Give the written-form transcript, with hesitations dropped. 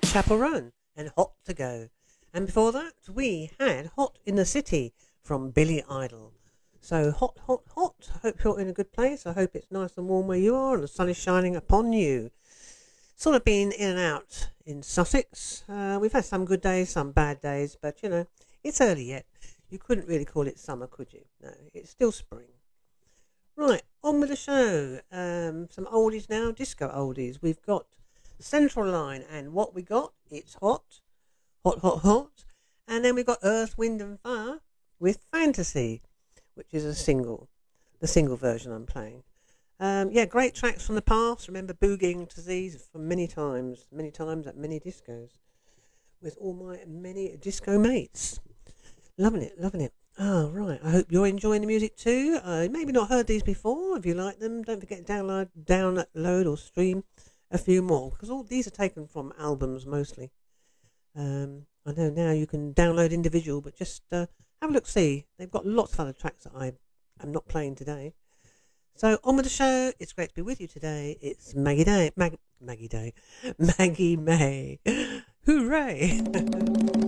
Chapel Run and Hot to Go. And before that, we had Hot in the City from Billy Idol. So hot, hot, hot. I hope you're in a good place. I hope it's nice and warm where you are and the sun is shining upon you. Sort of been in and out in Sussex. We've had some good days, some bad days, but you know, it's early yet. You couldn't really call it summer, could you? No, it's still spring. Right, on with the show. Some oldies now, disco oldies. We've got Central Line, and what we got, it's hot, hot, hot, hot. And then we've got Earth, Wind and Fire with Fantasy, which is a single, the single version I'm playing. Yeah, great tracks from the past. Remember boogieing to these for many times at many discos with all my many disco mates. Loving it, loving it. Oh, right. I hope you're enjoying the music too. Maybe not heard these before. If you like them, don't forget to download or stream a few more, because all these are taken from albums mostly. I know now you can download individual, but just have a look, see. They've got lots of other tracks that I am not playing today. So on with the show. It's great to be with you today. It's Maggie Day. Maggie May. Hooray!